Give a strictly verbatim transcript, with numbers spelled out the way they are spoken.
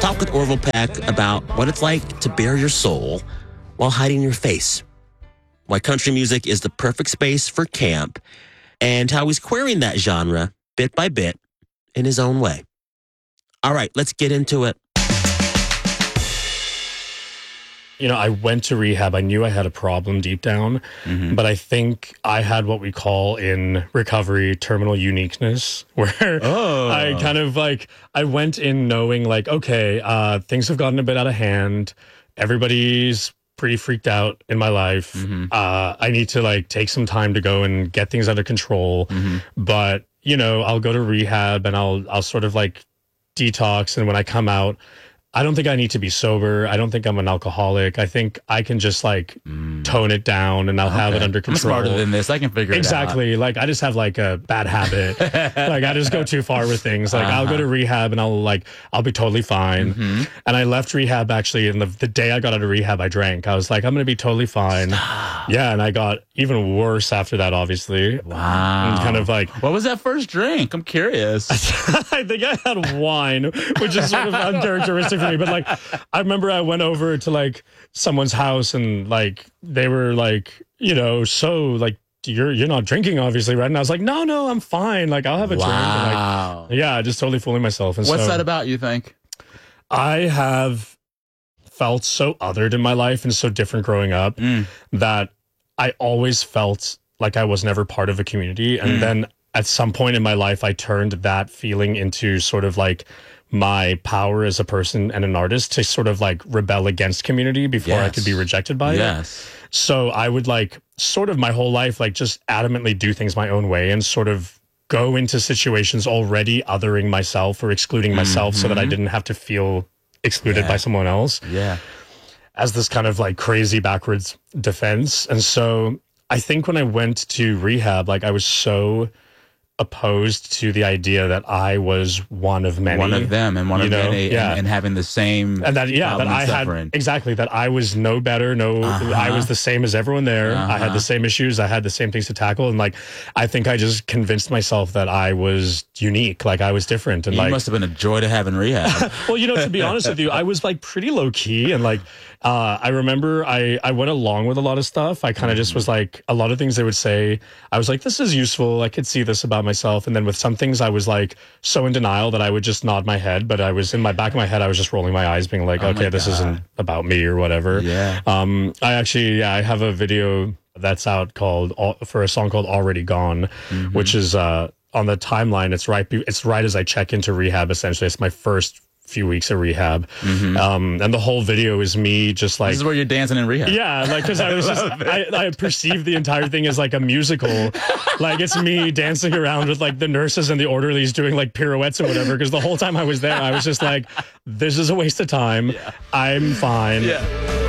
talk with Orville Peck about what it's like to bare your soul while hiding your face, why country music is the perfect space for camp, and how he's querying that genre bit by bit in his own way. All right, let's get into it. You know, I went to rehab. I knew I had a problem deep down, mm-hmm. but I think I had what we call in recovery terminal uniqueness, where oh. I kind of like, I went in knowing like, okay, uh, things have gotten a bit out of hand. Everybody's pretty freaked out in my life. Mm-hmm. Uh, I need to like take some time to go and get things under control. Mm-hmm. But, you know, I'll go to rehab and I'll, I'll sort of like detox. And when I come out, I don't think I need to be sober. I don't think I'm an alcoholic. I think I can just like mm. tone it down and I'll okay. have it under control. I'm smarter than this. I can figure exactly. it out. Like I just have like a bad habit. Like I just go too far with things. Like uh-huh. I'll go to rehab and I'll like, I'll be totally fine. Mm-hmm. And I left rehab actually. And the, the day I got out of rehab, I drank. I was like, I'm going to be totally fine. Stop. Yeah. And I got even worse after that, obviously. Wow. And kind of like. What was that first drink? I'm curious. I think I had wine, which is sort of uncharacteristic for me. But like, I remember I went over to like someone's house and like they were like, you know, so like you're you're not drinking obviously, right? And I was like, no, no, I'm fine. Like I'll have a wow. drink. And, like, yeah, just totally fooling myself. And what's so, that about? You think? I have felt so othered in my life and so different growing up mm. that I always felt like I was never part of a community. And mm. then at some point in my life, I turned that feeling into sort of like my power as a person and an artist to sort of like rebel against community before yes. I could be rejected by yes. it. So I would like sort of my whole life, like just adamantly do things my own way and sort of go into situations already othering myself or excluding mm-hmm. myself so that I didn't have to feel excluded yeah. by someone else. Yeah. As this kind of like crazy backwards defense. And so I think when I went to rehab, like I was so opposed to the idea that I was one of many, one of them, and one of know? many, yeah. and, and having the same, and that yeah, that I suffering. had exactly that I was no better, no, uh-huh. I was the same as everyone there. Uh-huh. I had the same issues, I had the same things to tackle, and like I think I just convinced myself that I was unique, like I was different, and you like must have been a joy to have in rehab. Well, you know, to be honest with you, I was like pretty low key, and like uh, I remember I I went along with a lot of stuff. I kind of mm-hmm. just was like a lot of things they would say. I was like, this is useful. I could see this about myself, and then with some things I was like so in denial that I would just nod my head, but I was in my back of my head I was just rolling my eyes being like, oh okay, this isn't about me or whatever. Yeah. Um I actually yeah I have a video that's out called for a song called Already Gone, mm-hmm. which is uh on the timeline. It's right it's right as I check into rehab. Essentially it's my first few weeks of rehab. Mm-hmm. Um, and the whole video is me just like... This is where you're dancing in rehab. Yeah, like, because I was just... I, I perceived the entire thing as like a musical. Like, it's me dancing around with like the nurses and the orderlies doing like pirouettes or whatever, because the whole time I was there, I was just like, this is a waste of time. Yeah. I'm fine. Yeah.